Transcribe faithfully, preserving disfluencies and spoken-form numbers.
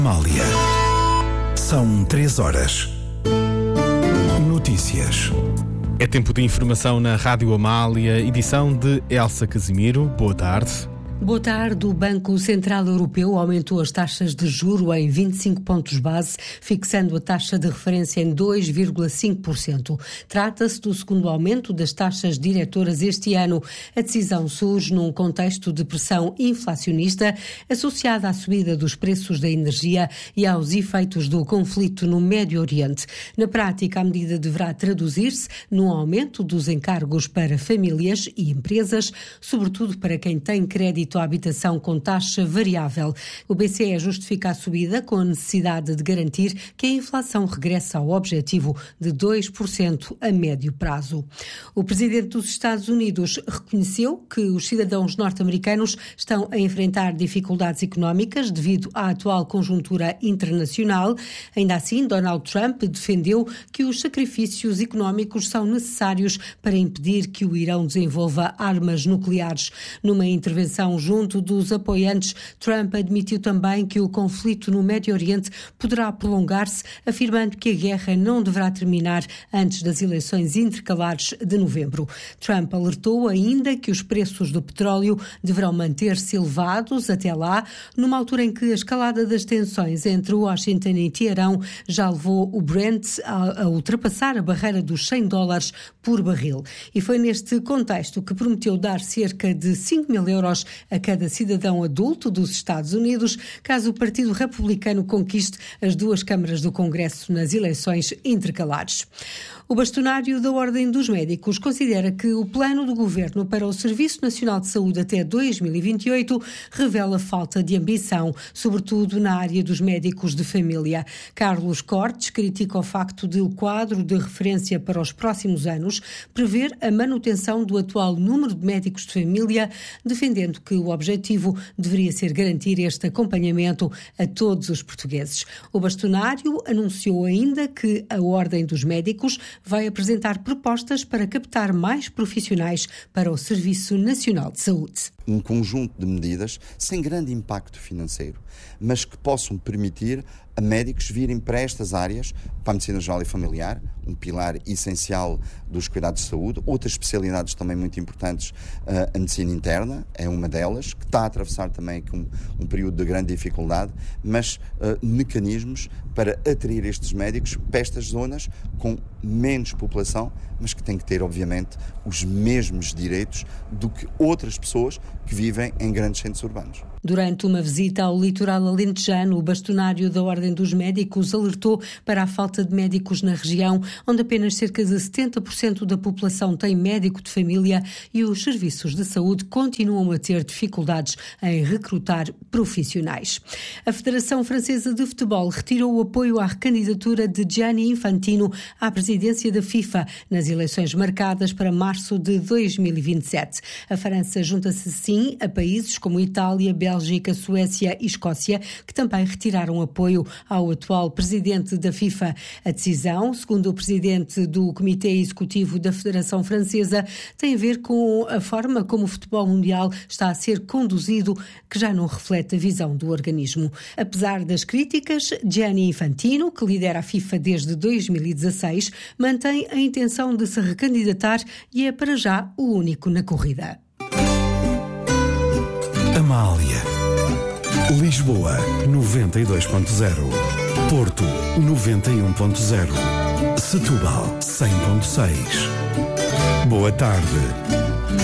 Amália. São três horas. Notícias. É tempo de informação na Rádio Amália, edição de Elsa Casimiro. Boa tarde. Boa tarde. O Banco Central Europeu aumentou as taxas de juro em vinte e cinco pontos base, fixando a taxa de referência em dois vírgula cinco por cento. Trata-se do segundo aumento das taxas diretoras este ano. A decisão surge num contexto de pressão inflacionista associada à subida dos preços da energia e aos efeitos do conflito no Médio Oriente. Na prática, a medida deverá traduzir-se num aumento dos encargos para famílias e empresas, sobretudo para quem tem crédito à habitação com taxa variável. O B C E justifica a subida com a necessidade de garantir que a inflação regressa ao objetivo de dois por cento a médio prazo. O presidente dos Estados Unidos reconheceu que os cidadãos norte-americanos estão a enfrentar dificuldades económicas devido à atual conjuntura internacional. Ainda assim, Donald Trump defendeu que os sacrifícios económicos são necessários para impedir que o Irão desenvolva armas nucleares. Numa intervenção junto dos apoiantes, Trump admitiu também que o conflito no Médio Oriente poderá prolongar-se, afirmando que a guerra não deverá terminar antes das eleições intercalares de novembro. Trump alertou ainda que os preços do petróleo deverão manter-se elevados até lá, numa altura em que a escalada das tensões entre Washington e Teherão já levou o Brent a, a ultrapassar a barreira dos cem dólares por barril. E foi neste contexto que prometeu dar cerca de cinco mil euros a cada cidadão adulto dos Estados Unidos, caso o Partido Republicano conquiste as duas câmaras do Congresso nas eleições intercalares. O bastonário da Ordem dos Médicos considera que o plano do Governo para o Serviço Nacional de Saúde até dois mil e vinte e oito revela falta de ambição, sobretudo na área dos médicos de família. Carlos Cortes critica o facto de o quadro de referência para os próximos anos prever a manutenção do atual número de médicos de família, defendendo que o objetivo deveria ser garantir este acompanhamento a todos os portugueses. O bastonário anunciou ainda que a Ordem dos Médicos vai apresentar propostas para captar mais profissionais para o Serviço Nacional de Saúde. Um conjunto de medidas sem grande impacto financeiro, mas que possam permitir a médicos virem para estas áreas, para a medicina geral e familiar, um pilar essencial dos cuidados de saúde. Outras especialidades também muito importantes, a medicina interna é uma delas, que está a atravessar também um, um período de grande dificuldade, mas uh, mecanismos para atrair estes médicos para estas zonas com menos população, mas que têm que ter, obviamente, os mesmos direitos do que outras pessoas que vivem em grandes centros urbanos. Durante uma visita ao litoral alentejano, o bastonário da Ordem dos Médicos alertou para a falta de médicos na região, onde apenas cerca de setenta por cento da população tem médico de família e os serviços de saúde continuam a ter dificuldades em recrutar profissionais. A Federação Francesa de Futebol retirou o apoio à recandidatura de Gianni Infantino à presidência da FIFA nas eleições marcadas para março de dois mil e vinte e sete. A França junta-se assim a países como Itália, Bélgica, Suécia e Escócia, que também retiraram apoio ao atual presidente da FIFA. A decisão, segundo o presidente do Comitê Executivo da Federação Francesa, tem a ver com a forma como o futebol mundial está a ser conduzido, que já não reflete a visão do organismo. Apesar das críticas, Gianni Infantino, que lidera a FIFA desde dois mil e dezasseis, mantém a intenção de se recandidatar e é para já o único na corrida. Amália. Lisboa, noventa e dois ponto zero. Porto, noventa e um ponto zero. Setúbal, cem ponto seis. Boa tarde.